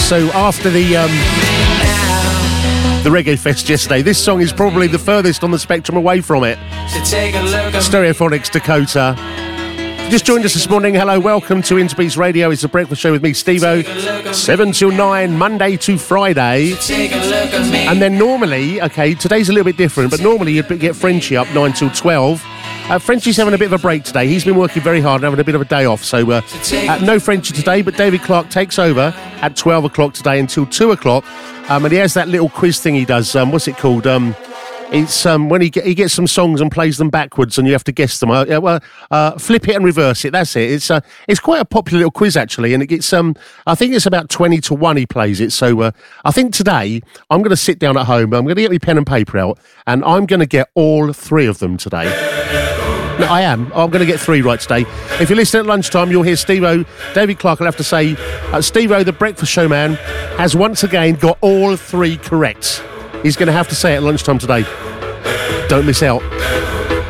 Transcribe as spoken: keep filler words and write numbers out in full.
So after the um, the Reggae Fest yesterday, this song is probably the furthest on the spectrum away from it. Stereophonics Dakota. Just joined us this morning. Hello, welcome to Interbeats Radio. It's the breakfast show with me, Steve-O. seven till nine, Monday to Friday. And then normally, okay, today's a little bit different, but normally you'd get Frenchie up nine till twelve. Uh, Frenchie's having a bit of a break today. He's been working very hard and having a bit of a day off. So uh, uh, no Frenchie today, but David Clark takes over at twelve o'clock today until two o'clock. Um, and he has that little quiz thing he does. Um, what's it called? Um, It's um, when he get, he gets some songs and plays them backwards, and you have to guess them. Uh, well, uh, flip it and reverse it. That's it. It's uh, it's quite a popular little quiz actually, and it gets um, I think it's about twenty to one. He plays it. So uh, I think today I'm going to sit down at home. I'm going to get my pen and paper out, and I'm going to get all three of them today. No, I am. I'm going to get three right today. If you listen at lunchtime, you'll hear Steve-O. David Clark will have to say, uh, Steve-O, the breakfast show man, has once again got all three correct. He's going to have to say it at lunchtime today. Don't miss out.